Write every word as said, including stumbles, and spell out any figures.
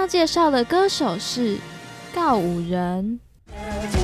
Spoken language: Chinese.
将介绍的歌手是告五人。